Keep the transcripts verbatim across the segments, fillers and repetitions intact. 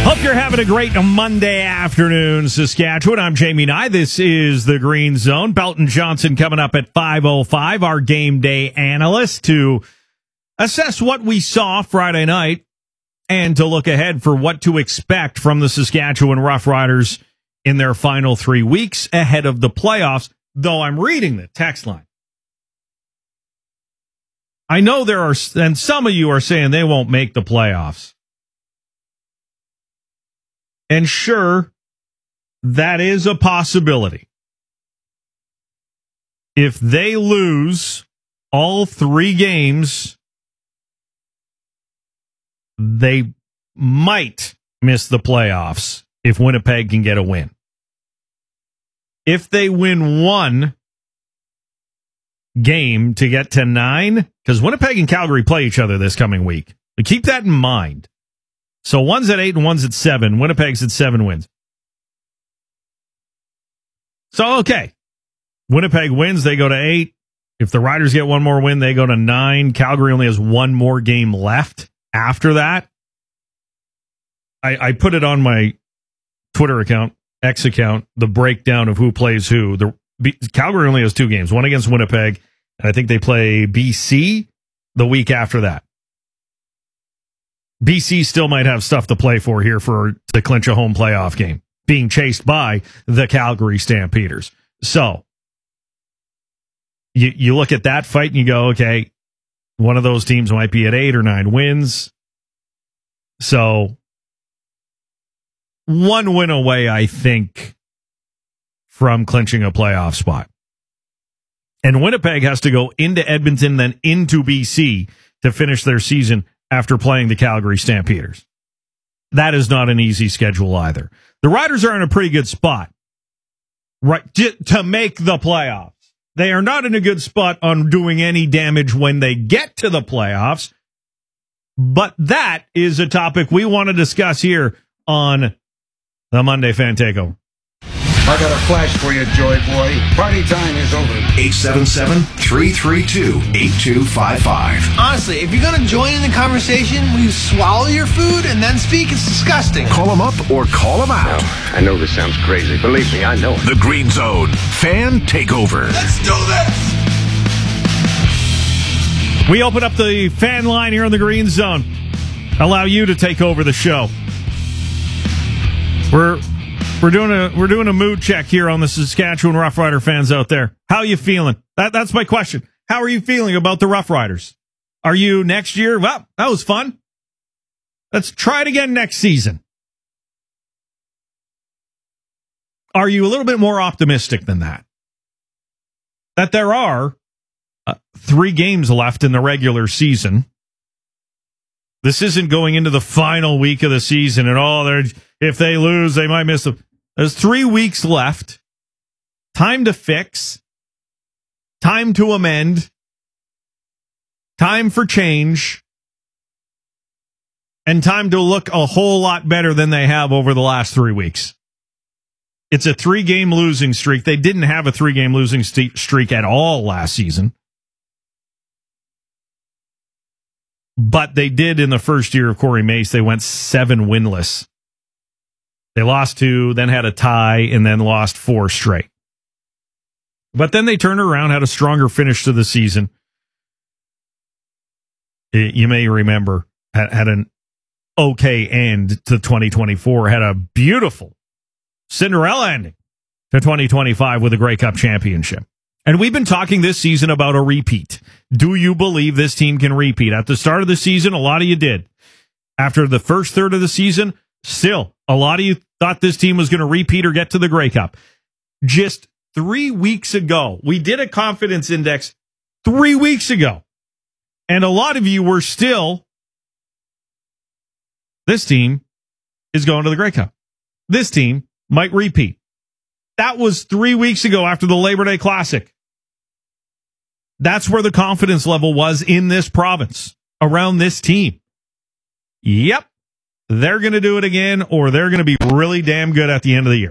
Hope you're having a great Monday afternoon, Saskatchewan. I'm Jamie Nye. This is the Green Zone. Belton Johnson coming up at five oh five, our game day analyst, to assess what we saw Friday night and to look ahead for what to expect from the Saskatchewan Roughriders in their final three weeks ahead of the playoffs, though I'm reading the text line. I know there are, and some of you are saying they won't make the playoffs. And sure, that is a possibility. If they lose all three games, they might miss the playoffs if Winnipeg can get a win. If they win one game to get to nine, because Winnipeg and Calgary play each other this coming week, but keep that in mind. So one's at eight and one's at seven. Winnipeg's at seven wins. So, okay. Winnipeg wins, they go to eight. If the Riders get one more win, they go to nine. Calgary only has one more game left after that. I, I put it on my Twitter account, X account, the breakdown of who plays who. The B, Calgary only has two games, one against Winnipeg, and I think they play B C the week after that. B C still might have stuff to play for here for to clinch a home playoff game, being chased by the Calgary Stampeders. So you you look at that fight and you go, okay, one of those teams might be at eight or nine wins. So one win away, I think, from clinching a playoff spot. And Winnipeg has to go into Edmonton, then into B C to finish their season after playing the Calgary Stampeders. That is not an easy schedule either. The Riders are in a pretty good spot, right, to make the playoffs. They are not in a good spot on doing any damage when they get to the playoffs, but that is a topic we want to discuss here on the Monday Fan Takeover. I got a flash for you, Joy Boy. Party time is over. eight seven seven, three three two, eight two five five. Honestly, if you're going to join in the conversation, will you swallow your food and then speak? It's disgusting. Call them up or call them out. Now, I know this sounds crazy. Believe me, I know it. The Green Zone Fan Takeover. Let's do this! We open up the fan line here in the Green Zone. Allow you to take over the show. We're we're doing a we're doing a mood check here on the Saskatchewan Roughrider fans out there. How are you feeling? That that's my question. How are you feeling about the Roughriders? Are you next year? Well, that was fun. Let's try it again next season. Are you a little bit more optimistic than that? That there are uh, three games left in the regular season. This isn't going into the final week of the season and all. They're if they lose, they might miss them. There's three weeks left. Time to fix. Time to amend. Time for change. And time to look a whole lot better than they have over the last three weeks. It's a three-game losing streak. They didn't have a three-game losing st- streak at all last season. But they did in the first year of Corey Mace. They went seven winless. They lost two, then had a tie, and then lost four straight. But then they turned around, had a stronger finish to the season. You may remember, had, had an okay end to twenty twenty-four, had a beautiful Cinderella ending to twenty twenty-five with a Grey Cup championship. And we've been talking this season about a repeat. Do you believe this team can repeat? At the start of the season, a lot of you did. After the first third of the season, still, a lot of you thought this team was going to repeat or get to the Grey Cup. Just three weeks ago, we did a confidence index three weeks ago. And a lot of you were still, this team is going to the Grey Cup. This team might repeat. That was three weeks ago after the Labor Day Classic. That's where the confidence level was in this province, around this team. Yep, they're going to do it again, or they're going to be really damn good at the end of the year.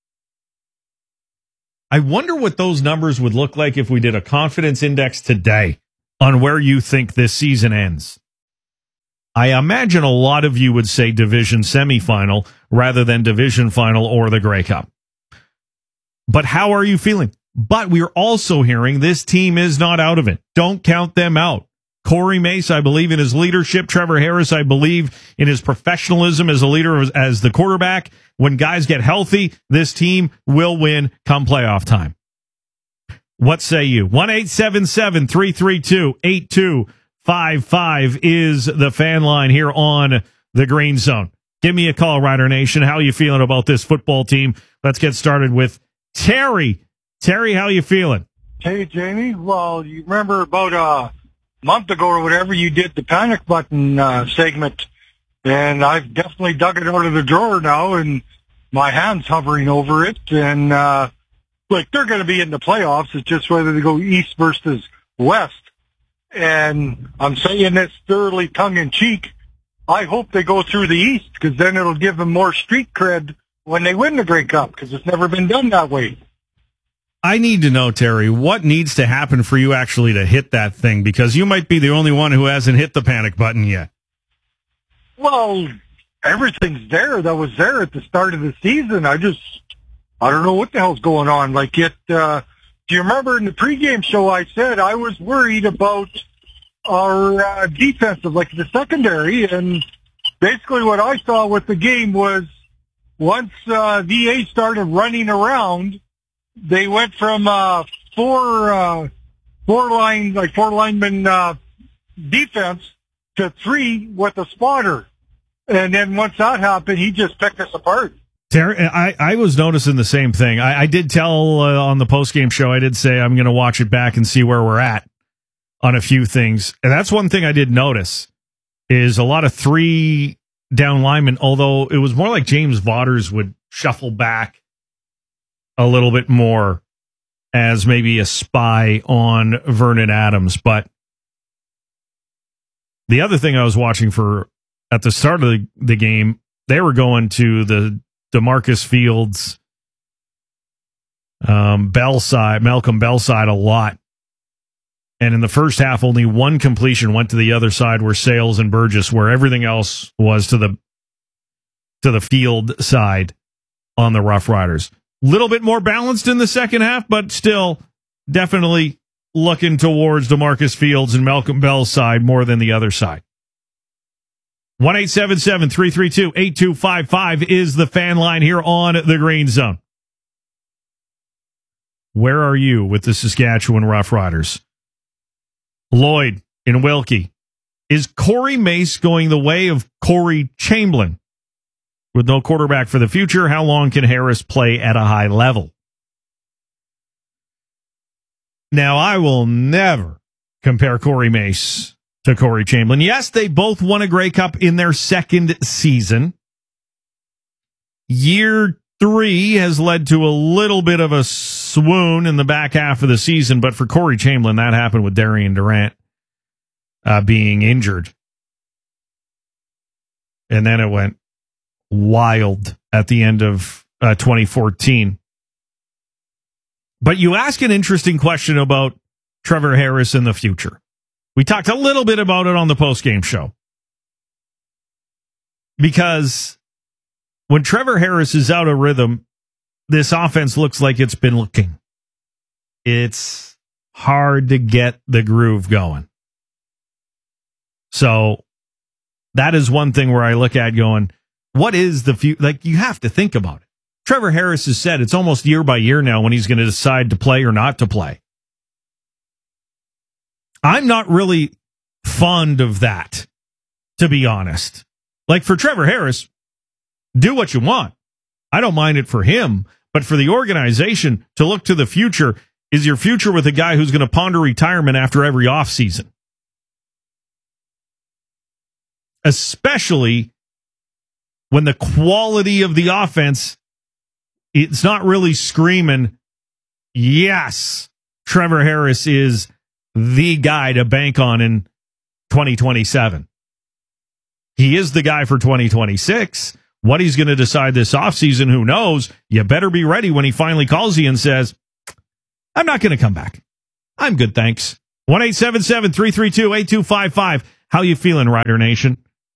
I wonder what those numbers would look like if we did a confidence index today on where you think this season ends. I imagine a lot of you would say division semifinal rather than division final or the Grey Cup. But how are you feeling? But we're also hearing this team is not out of it. Don't count them out. Corey Mace, I believe in his leadership. Trevor Harris, I believe in his professionalism as a leader, as, as the quarterback. When guys get healthy, this team will win come playoff time. What say you? one eight seven seven, three three two, eight two five five is the fan line here on the Green Zone. Give me a call, Rider Nation. How are you feeling about this football team? Let's get started with Terry. Terry, how you feeling? Hey, Jamie. Well, you remember about a month ago or whatever, you did the panic button uh, segment, and I've definitely dug it out of the drawer now, and my hand's hovering over it, and uh, like they're going to be in the playoffs. It's just whether they go east versus west. And I'm saying this thoroughly tongue-in-cheek. I hope they go through the East, because then it'll give them more street cred when they win the Grey Cup, because it's never been done that way. I need to know, Terry, what needs to happen for you actually to hit that thing? Because you might be the only one who hasn't hit the panic button yet. Well, everything's there that was there at the start of the season. I just, I don't know what the hell's going on. Like it, uh, do you remember in the pregame show I said I was worried about our uh, defensive, like the secondary, and basically what I saw with the game was once uh, V A started running around, they went from uh, four uh, four line like four lineman uh, defense to three with a spotter, and then once that happened, he just picked us apart. Terry, I, I was noticing the same thing. I, I did tell uh, on the postgame show, I did say I'm going to watch it back and see where we're at on a few things. And that's one thing I did notice is a lot of three down linemen, although it was more like James Vaughters would shuffle back a little bit more as maybe a spy on Vernon Adams. But the other thing I was watching for at the start of the, the game, they were going to the DeMarcus Fields, um, Bell side, Malcolm Bell side a lot. And in the first half, only one completion went to the other side where Sales and Burgess, where everything else was to the to the field side on the Rough Riders. Little bit more balanced in the second half, but still definitely looking towards DeMarcus Fields and Malcolm Bell's side more than the other side. one eight seven seven, three three two, eight two five five is the fan line here on the Green Zone. Where are you with the Saskatchewan Rough Riders? Lloyd in Wilkie. Is Corey Mace going the way of Corey Chamberlain? With no quarterback for the future, how long can Harris play at a high level? Now, I will never compare Corey Mace to Corey Chamberlain. Yes, they both won a Grey Cup in their second season. Year three has led to a little bit of a swoon in the back half of the season, but for Corey Chamberlain, that happened with Darian Durant uh, being injured. And then it went wild at the end of uh, twenty fourteen. But you ask an interesting question about Trevor Harris in the future. We talked a little bit about it on the postgame show. Because when Trevor Harris is out of rhythm, this offense looks like it's been looking. It's hard to get the groove going. So that is one thing where I look at going, what is the future? Like, you have to think about it. Trevor Harris has said it's almost year by year now when he's going to decide to play or not to play. I'm not really fond of that, to be honest. Like, for Trevor Harris, do what you want. I don't mind it for him, but for the organization to look to the future, is your future with a guy who's going to ponder retirement after every offseason? Especially when the quality of the offense, it's not really screaming, yes, Trevor Harris is the guy to bank on in twenty twenty-seven. He is the guy for twenty twenty-six. What he's going to decide this offseason, who knows? You better be ready when he finally calls you and says, I'm not going to come back. I'm good, thanks. one eight seven seven, three three two, eight two five five. How you feeling, Rider Nation?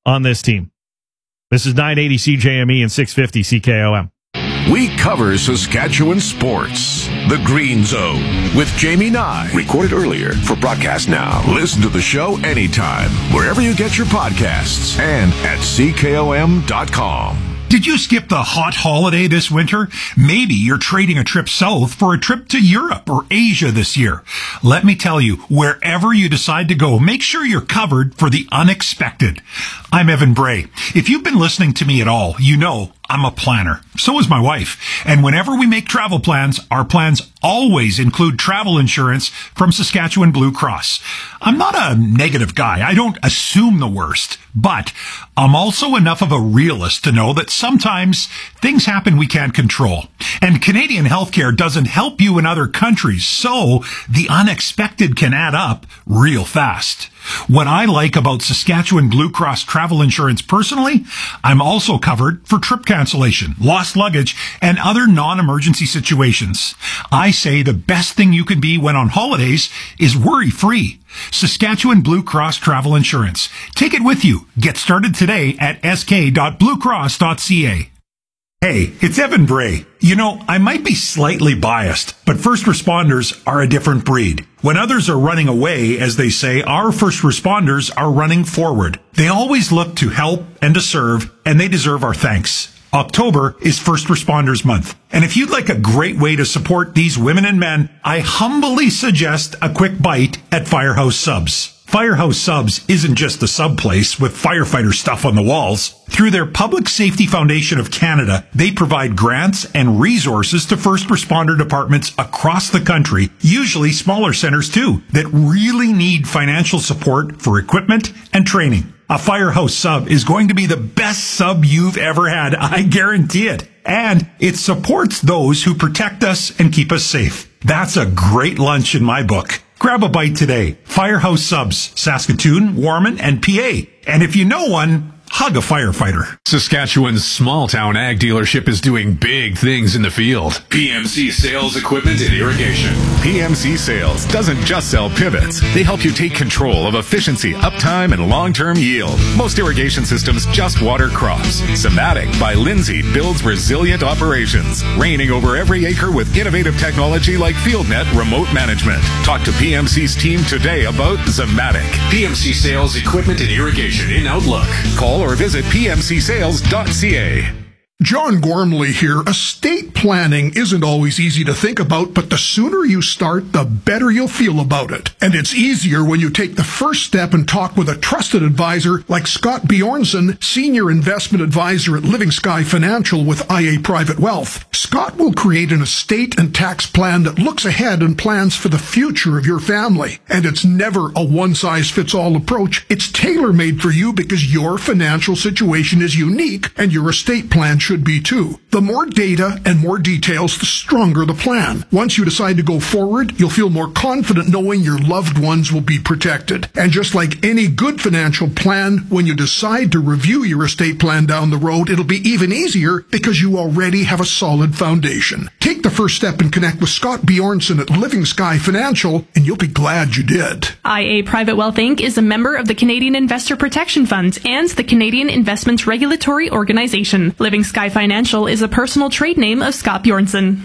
on this team. This is nine eighty C J M E and six fifty C K O M. We cover Saskatchewan sports. The Green Zone with Jamie Nye. Recorded earlier for broadcast now. Listen to the show anytime, wherever you get your podcasts and at C K O M dot com. Did you skip the hot holiday this winter? Maybe you're trading a trip south for a trip to Europe or Asia this year. Let me tell you, wherever you decide to go, make sure you're covered for the unexpected. I'm Evan Bray. If you've been listening to me at all, you know I'm a planner. So is my wife. And whenever we make travel plans, our plans always include travel insurance from Saskatchewan Blue Cross. I'm not a negative guy. I don't assume the worst. But I'm also enough of a realist to know that sometimes things happen we can't control. And Canadian healthcare doesn't help you in other countries, so the unexpected can add up real fast. What I like about Saskatchewan Blue Cross travel insurance personally, I'm also covered for trip cancellation, lost luggage, and other non-emergency situations. I say the best thing you can be when on holidays is worry-free. Saskatchewan Blue Cross Travel Insurance. Take it with you. Get started today at s k dot blue cross dot c a. Hey, it's Evan Bray. You know, I might be slightly biased, but first responders are a different breed. When others are running away, as they say, our first responders are running forward. They always look to help and to serve, and they deserve our thanks. October is First Responders Month. And if you'd like a great way to support these women and men, I humbly suggest a quick bite at Firehouse Subs. Firehouse Subs isn't just a sub place with firefighter stuff on the walls. Through their Public Safety Foundation of Canada, they provide grants and resources to first responder departments across the country, usually smaller centers too, that really need financial support for equipment and training. A Firehouse Sub is going to be the best sub you've ever had, I guarantee it. And it supports those who protect us and keep us safe. That's a great lunch in my book. Grab a bite today. Firehouse Subs, Saskatoon, Warman, and P A. And if you know one, hug a firefighter. Saskatchewan's small-town ag dealership is doing big things in the field. P M C Sales Equipment and Irrigation. P M C Sales doesn't just sell pivots. They help you take control of efficiency, uptime, and long-term yield. Most irrigation systems just water crops. Zematic by Lindsay builds resilient operations, reigning over every acre with innovative technology like FieldNet remote management. Talk to P M C's team today about Zematic. P M C Sales Equipment and Irrigation in Outlook. Call or visit p m c sales dot c a. John Gormley here. Estate planning isn't always easy to think about, but the sooner you start, the better you'll feel about it. And it's easier when you take the first step and talk with a trusted advisor like Scott Bjornson, Senior Investment Advisor at Living Sky Financial with I A Private Wealth. Scott will create an estate and tax plan that looks ahead and plans for the future of your family. And it's never a one-size-fits-all approach. It's tailor-made for you because your financial situation is unique and your estate plan should should be too. The more data and more details, the stronger the plan. Once you decide to go forward, you'll feel more confident knowing your loved ones will be protected. And just like any good financial plan, when you decide to review your estate plan down the road, it'll be even easier because you already have a solid foundation. Take the first step and connect with Scott Bjornson at Living Sky Financial, and you'll be glad you did. I A Private Wealth Incorporated is a member of the Canadian Investor Protection Fund and the Canadian Investments Regulatory Organization. Living Sky Financial is a personal trade name of Scott Bjornson.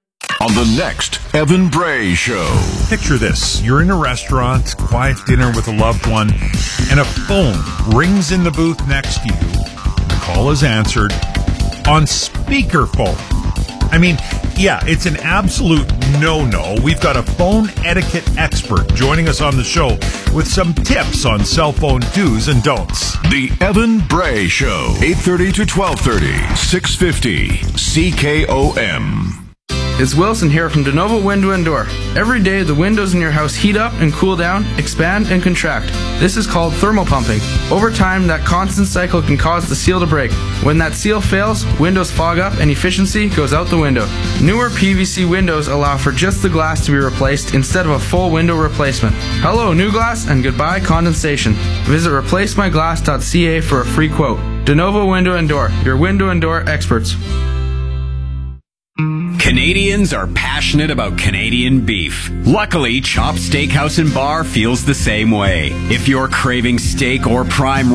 On the next Evan Bray Show. Picture this. You're in a restaurant, quiet dinner with a loved one, and a phone rings in the booth next to you. The call is answered on speakerphone. I mean, yeah, it's an absolute no-no. We've got a phone etiquette expert joining us on the show with some tips on cell phone do's and don'ts. The Evan Bray Show, eight thirty to twelve thirty, six fifty, C K O M. It's Wilson here from DeNovo Window and Door. Every day, the windows in your house heat up and cool down, expand and contract. This is called thermal pumping. Over time, that constant cycle can cause the seal to break. When that seal fails, windows fog up and efficiency goes out the window. Newer P V C windows allow for just the glass to be replaced instead of a full window replacement. Hello, new glass, and goodbye, condensation. Visit replace my glass dot c a for a free quote. DeNovo Window and Door, your window and door experts. Canadians are passionate about Canadian beef. Luckily, Chop Steakhouse and Bar feels the same way. If you're craving steak or prime